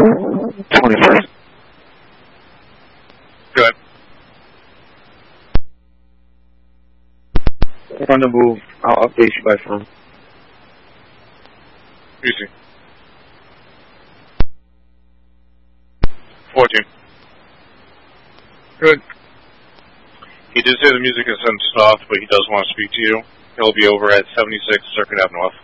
21st. Good. On the move. I'll update you by phone. Easy. 14. Good. He did say the music is soft, but he does want to speak to you. He'll be over at 76 Circuit Avenue F.